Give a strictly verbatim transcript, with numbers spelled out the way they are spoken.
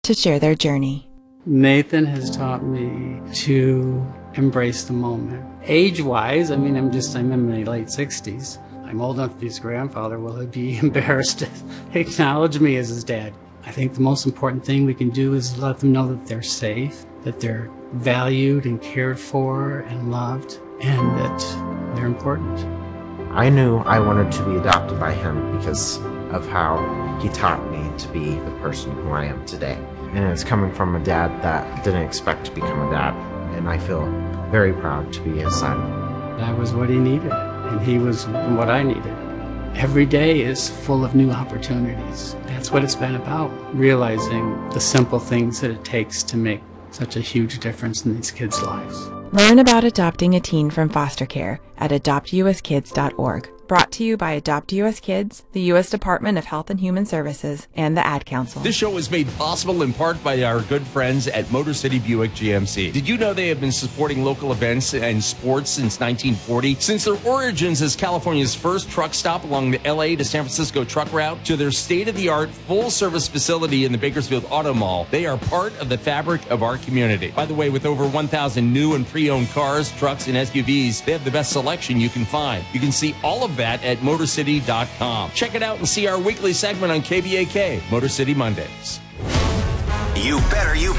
to share their journey. Nathan has taught me to embrace the moment. Age-wise, I mean, I'm just, I'm in my late sixties. I'm old enough to be his grandfather. Will he be embarrassed to acknowledge me as his dad? I think the most important thing we can do is let them know that they're safe, that they're valued and cared for and loved, and that they're important. I knew I wanted to be adopted by him because of how he taught me to be the person who I am today. And it's coming from a dad that didn't expect to become a dad, and I feel very proud to be his son. I was what he needed, and he was what I needed. Every day is full of new opportunities. That's what it's been about, realizing the simple things that it takes to make such a huge difference in these kids' lives. Learn about adopting a teen from foster care at adopt u s kids dot org. Brought to you by Adopt U S Kids, the U S Department of Health and Human Services, and the Ad Council. This show is made possible in part by our good friends at Motor City Buick G M C. Did you know they have been supporting local events and sports since nineteen forty? Since their origins as California's first truck stop along the L A to San Francisco truck route to their state-of-the-art full-service facility in the Bakersfield Auto Mall, they are part of the fabric of our community. By the way, with over one thousand new and pre-owned cars, trucks, and S U Vs, they have the best selection you can find. You can see all of that at motor city dot com. Check it out and see our weekly segment on K B A K, Motor City Mondays. You better, you